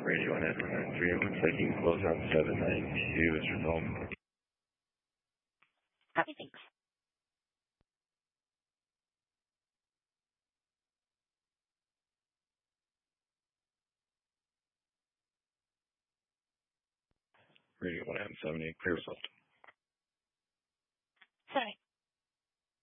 Radio 193, it looks like you can close on 792 as a result. Copy, thanks. Radio 178, clear result. Sorry.